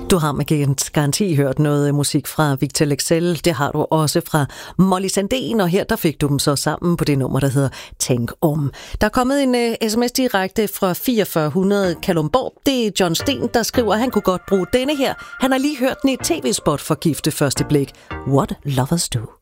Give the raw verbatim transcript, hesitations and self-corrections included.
Du har med garanti hørt noget musik fra Victor Leksell. Det har du også fra Molly Sandén, og her der fik du dem så sammen på det nummer, der hedder Tænk om. Der er kommet en uh, sms direkte fra fire hundrede Kalundborg. Det er John Sten, der skriver, at han kunne godt bruge denne her. Han har lige hørt den i et tv-spot for Gifte Første Blik. What Lovers Do.